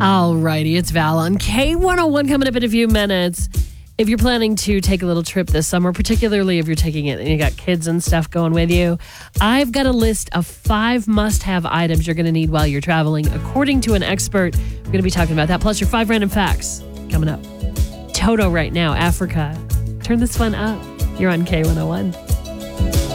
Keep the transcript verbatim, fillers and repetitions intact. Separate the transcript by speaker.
Speaker 1: Alrighty, it's Val on K one oh one coming up in a few minutes. If you're planning to take a little trip this summer, particularly if you're taking it and you got kids and stuff going with you, I've got a list of five must-have items you're going to need while you're traveling. According to an expert, we're going to be talking about that. Plus your five random facts coming up. Toto right now, Africa. Turn this one up. You're on K one oh one.